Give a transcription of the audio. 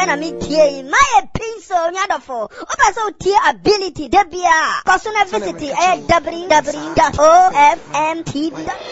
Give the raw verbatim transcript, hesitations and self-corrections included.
na me tie my pencil nyadofo oba so tie ability da bia personal visit e w w w dot o f m t v dot